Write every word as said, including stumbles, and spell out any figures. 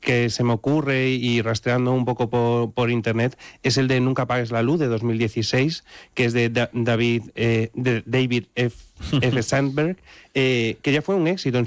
que se me ocurre y rastreando un poco por, por internet es el de Nunca apagues la luz de dos mil dieciséis, que es de da- David, eh, de David F. F. Sandberg, eh, que ya fue un éxito en